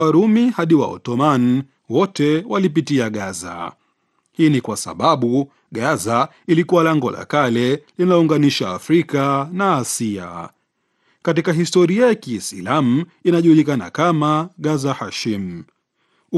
Warumi hadi wa Ottoman wote walipitia Gaza. Hii ni kwa sababu Gaza ilikuwa lango la kale linalounganisha Afrika na Asia. Katika historia ya Kiislamu inajulikana kama Gaza Hashim.